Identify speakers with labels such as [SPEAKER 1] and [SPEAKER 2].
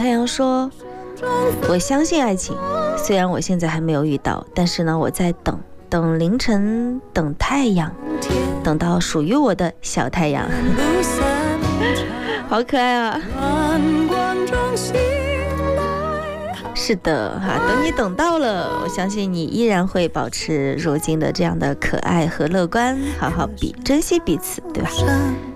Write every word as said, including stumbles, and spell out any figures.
[SPEAKER 1] 太阳说，我相信爱情，虽然我现在还没有遇到，但是呢，我在等等凌晨，等太阳，等到属于我的小太阳。好可爱啊！是的哈，等你等到了，我相信你依然会保持如今的这样的可爱和乐观，好好比珍惜彼此，对吧？